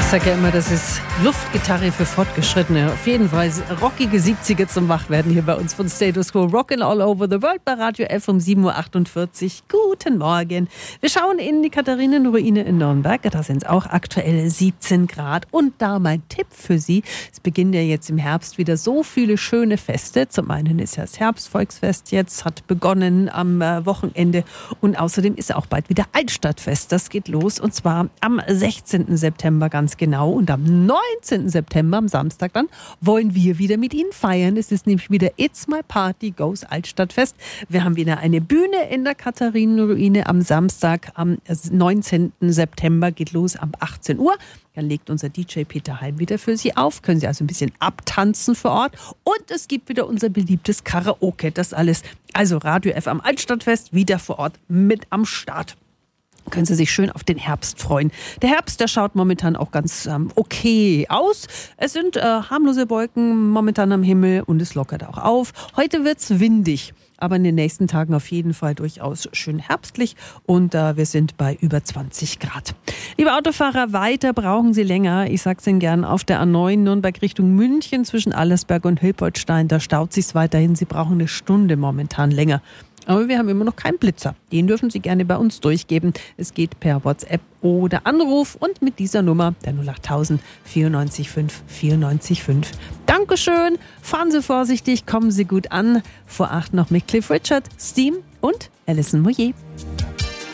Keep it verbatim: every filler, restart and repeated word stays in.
sage ja immer, das ist Luftgitarre für Fortgeschrittene. Auf jeden Fall rockige siebziger zum Wachwerden hier bei uns von Status Quo. Rockin' all over the world bei Radio F um sieben Uhr achtundvierzig. Guten Morgen. Wir schauen in die Katharinenruine in Nürnberg. Da sind es auch aktuell siebzehn Grad. Und da mein Tipp für Sie. Es beginnen ja jetzt im Herbst wieder so viele schöne Feste. Zum einen ist ja das Herbstvolksfest jetzt, hat begonnen am Wochenende. Und außerdem ist auch bald wieder Altstadtfest. Das geht los und zwar am sechzehnten September ganz genau. Und am neunzehnten September, am Samstag dann, wollen wir wieder mit Ihnen feiern. Es ist nämlich wieder It's My Party Goes Altstadtfest. Wir haben wieder eine Bühne in der Katharinenruine am Samstag, am neunzehnten September, geht los ab achtzehn Uhr. Dann legt unser D J Peter Heim wieder für Sie auf. Können Sie also ein bisschen abtanzen vor Ort. Und es gibt wieder unser beliebtes Karaoke. Das alles. Also Radio F am Altstadtfest wieder vor Ort mit am Start. Können Sie sich schön auf den Herbst freuen. Der Herbst, der schaut momentan auch ganz ähm, okay aus. Es sind äh, harmlose Wolken momentan am Himmel und es lockert auch auf. Heute wird's windig, aber in den nächsten Tagen auf jeden Fall durchaus schön herbstlich und äh, wir sind bei über zwanzig Grad. Liebe Autofahrer, weiter brauchen Sie länger. Ich sag's Ihnen gern, auf der A neun Nürnberg Richtung München zwischen Allersberg und Hilpoltstein, da staut sich's weiterhin. Sie brauchen eine Stunde momentan länger. Aber wir haben immer noch keinen Blitzer. Den dürfen Sie gerne bei uns durchgeben. Es geht per WhatsApp oder Anruf und mit dieser Nummer, der null acht null null vierundneunzig fünf vierundneunzig fünf. Dankeschön, fahren Sie vorsichtig, kommen Sie gut an. Vor acht noch mit Cliff Richard, Steam und Alison Moyet.